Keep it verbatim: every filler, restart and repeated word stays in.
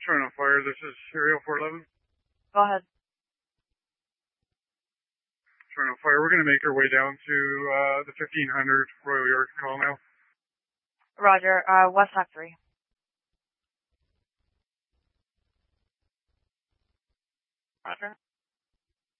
Toronto Fire, this is Serial four eleven. Go ahead. Toronto Fire, we're going to make our way down to uh, the fifteen hundred Royal York call now. Roger. Uh, West Hawk three. Roger.